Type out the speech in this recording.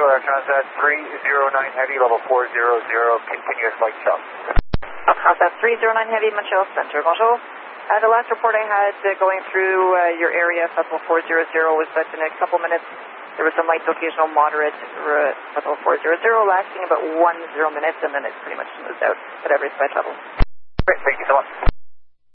Transat 309 Heavy, level 400, continuous flight south. Transat 309 Heavy, Montreal Center, bonjour. The last report I had going through your area, Festival 400, was that in a couple minutes there was some light to occasional moderate Festival 400, lasting about 10 minutes, and then it pretty much smooths out. Whatever is flight level. Great, thank you so much.